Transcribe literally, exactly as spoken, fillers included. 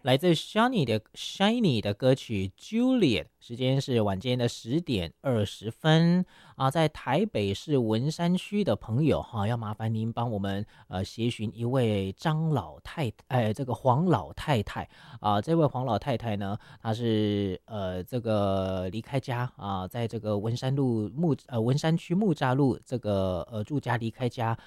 来自 Shiny 的 Shiny 的歌曲 Juliet， 时间是晚间的十点二十分啊，在台北市文山区的朋友哈，要麻烦您帮我们呃协寻一位张老太太，哎，这个黄老太太啊，这位黄老太太呢，她是呃这个离开家啊，在这个文山路木呃文山区木栅路这个呃住家离开家